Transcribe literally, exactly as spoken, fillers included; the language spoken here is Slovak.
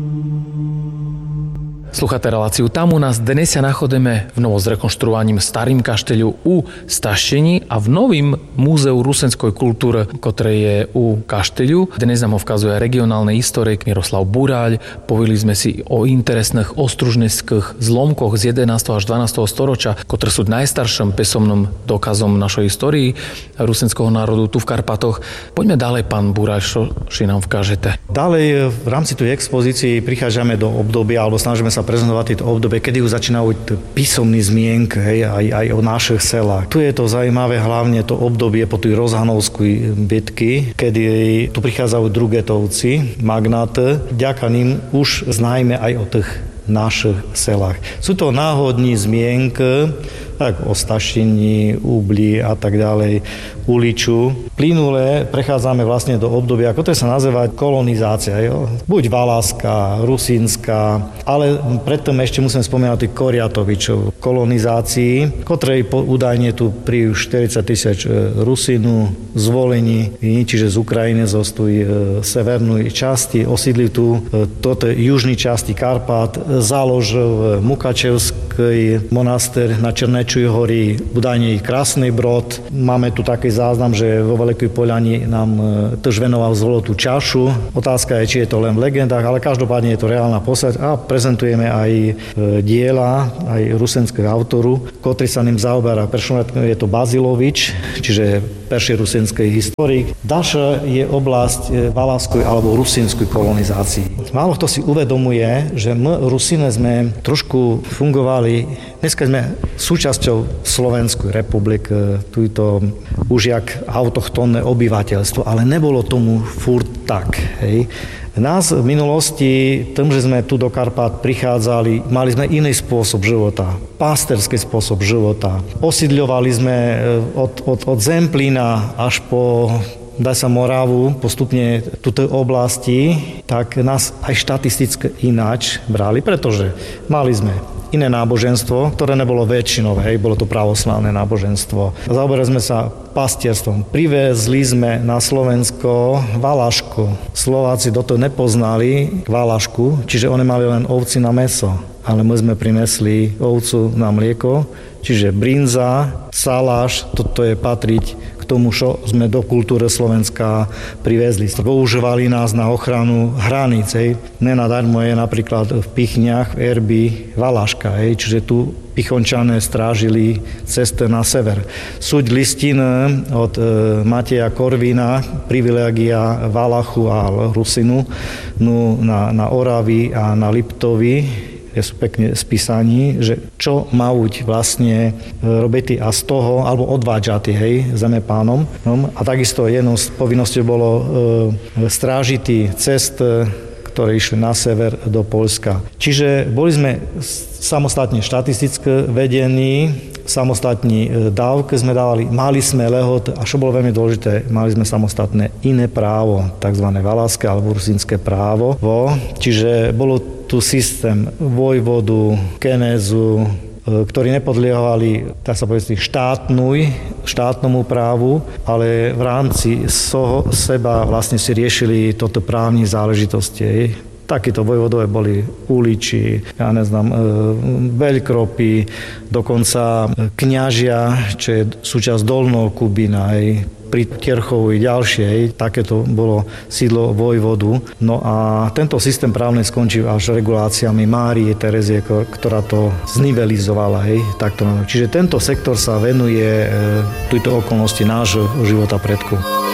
Sluchate reláciu Tam u nás. Dnes sa nachodíme v novo zrekonštruovaním starým kašteľu u Staščení a v novým múzeu rusenskej kultúry, ktoré je u kašteľu. Dnes nám ho vkazuje regionálny historik Miroslav Buráľ. Povili sme si o interesných ostružnických zlomkoch z jedenásteho až dvanásteho storočia, ktoré sú najstarším písomným dokazom našej histórii rusenského národu tu v Karpatoch. Poďme ďalej, pán Buráľ, čo si nám vkážete. Ďalej v rámci tej expozícii prichádzame do obdobia, alebo snažíme sa prezentovať tieto obdobie, kedy už začínajú písomný zmienk, hej, aj, aj o našich selách. Tu je to zaujímavé hlavne to obdobie po tej Rozhanovskej bitky, kedy tu prichádzajú drugetovci, magnáty. Vďaka ním už znajme aj o tých našich selách. Sú to náhodní zmienky, tak o Staščení, Úbli a tak ďalej, Uliču. Plynule prechádzame vlastne do obdobia, ktoré sa nazýva kolonizácia. Jo? Buď Valašská, Rusínska, ale predtým ešte musím spomínať tých Koriatovičov kolonizácii, ktorej údajne tu pri štyridsať tisíc Rusínu zvolení, čiže z Ukrajiny, zo tej severnej časti, osídli tu toto južní časti Karpát, založil Mukačevský monaster na Černečuj hory, údajne i Krásny Brod. Máme tu taký záznam, že vo Veľkej Poľani nám tiež venoval zolotú čašu. Otázka je, či je to len v legendách, ale každopádne je to reálna posať a prezentujeme aj diela, aj rusenského autoru, ktorý sa ním zaoberá. Prečo je to Bazilovič, čiže perší rusenský historik. Ďalšia je oblasť valašskej alebo rusinskej kolonizácii. Málo kto si uvedomuje, že my Rusine sme trošku fungovali, dneska sme súčasťou Slovenskej republiky, tu je to už jak autochtónne obyvateľstvo, ale nebolo tomu furt tak. Hej. Nás v minulosti, tým, že sme tu do Karpát prichádzali, mali sme iný spôsob života, pásterský spôsob života. Osídľovali sme od, od, od Zemplína až po daj sa Moravu, postupne túto oblasti, tak nás aj štatisticky ináč brali, pretože mali sme iné náboženstvo, ktoré nebolo väčšinové, hej, bolo to pravoslávne náboženstvo. Zaoberali sme sa pastierstvom. Privezli sme na Slovensko Valašku. Slováci do toho nepoznali Valašku, čiže oni mali len ovci na mäso. Ale my sme prinesli ovcu na mlieko, čiže brinza, saláš, toto je patriť k tomu, čo sme do kultúry Slovenska privezli. Používali nás na ochranu hraníc. Nenadarmo je napríklad v Pichniach, v Erbi, Valaška, hej, čiže tu Pichončané strážili cestu na sever. Súď listin od e, Mateja Korvina, privilégia Valachu a Rusinu, no, na, na Oravi a na Liptovi, sú pekne spísaní, že čo majú vlastne robiť a z toho, alebo odvádzať, hej, zemepánom. No, a takisto jednou z povinností bolo e, strážiť cest, ktoré išli na sever do Poľska. Čiže boli sme samostatne štatisticky vedení, samostatní dávky sme dávali, mali sme lehot a čo bolo veľmi dôležité, mali sme samostatné iné právo, takzvané valašské alebo rusínske právo. Čiže bolo tu systém vojvodu, kenézu, ktorí nepodliehali, tak sa povedať, štátnuj, štátnomu právu, ale v rámci soho, seba vlastne si riešili toto právne záležitosti. Takíto vojvodové boli Uliči, ja neznám, Veľkropy, dokonca kňažia, čo je súčasť Dolného Kubína, pri Terchovu i ďalšie, takéto bolo sídlo vojvodu. No a tento systém právny skončil až reguláciami Márie Terezie, ktorá to znivelizovala. Hej, takto. Čiže tento sektor sa venuje e, tejto okolnosti nášho života predkov.